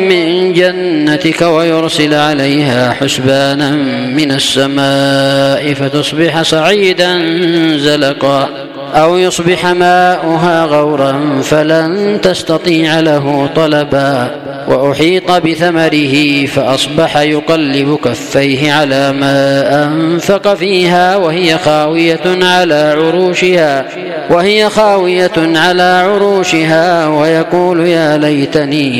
من جنتك ويرسل عليها حسبانا من السماء فتصبح صعيدا زلقا أو يصبح ماؤها غورا فلن تستطيع له طلبا وأحيط بثمره فأصبح يقلب كفيه على ما أنفق فيها وهي خاوية على عروشها ويقول يا ليتني